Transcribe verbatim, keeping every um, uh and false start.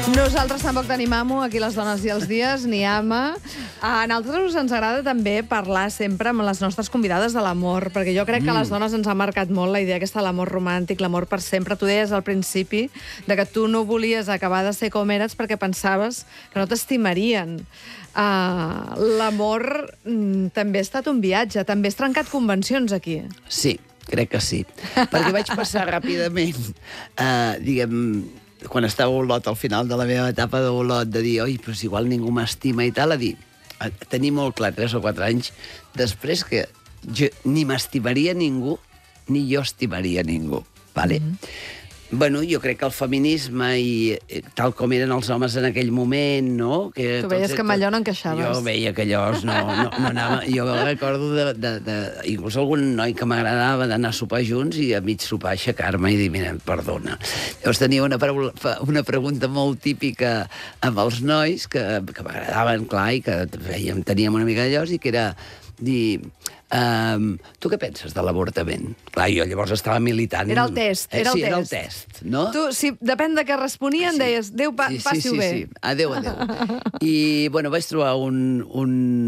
Nosaltres tampoc tenim amo, aquí les dones i els dies, ni ama. A nosaltres ens agrada també parlar sempre amb les nostres convidades de l'amor, perquè jo crec que a les dones ens ha marcat molt la idea aquesta de l'amor romàntic, l'amor per sempre. Tu deies al principi de que tu no volies acabar de ser com eres perquè pensaves que no t'estimarien. Uh, l'amor mm, també ha estat un viatge, també has trencat convencions aquí. Sí, crec que sí. Perquè vaig passar ràpidament, uh, diguem, quan estava a Olot, al final de la meva etapa d'Olot, de dir, oi, però si igual ningú m'estima i tal, a dir, a tenir molt clar, tres o quatre anys, després que jo ni m'estimaria ningú, ni jo estimaria ningú, vale? Mm-hmm. Bueno, jo crec que el feminisme i tal com eren els homes en aquell moment, no? Que tu veies tots, que amb allò no encaixaves. Jo veia que allò no, no, no anava... Jo recordo de, de, de, inclús algun noi que m'agradava d'anar a sopar junts i a mig sopar aixecar-me i dir, mira, perdona. Llavors tenia una, una pregunta molt típica amb els nois que, que m'agradaven, clar, i que veiem, teníem una mica d'allò, i que era dir... Um, tu què penses de l'avortament? Clar, jo llavors estava militant... Era el test, era el eh, sí, test. era el test, no? Tu, si depèn de què responien, sí. deies, Déu, pa, sí, sí, passi-ho sí, bé. Sí, sí, adéu, adéu. I, bueno, vaig trobar un... un